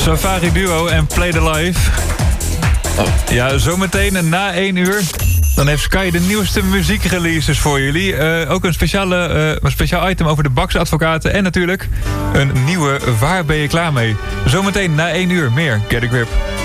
Safari Duo en Play the Life. Ja, zometeen na 1 uur. Dan heeft Sky de nieuwste muziekreleases voor jullie. Ook een speciaal item over de Bakse advocaten. En natuurlijk een nieuwe Waar ben je klaar mee? Zometeen na 1 uur meer Get a Grip.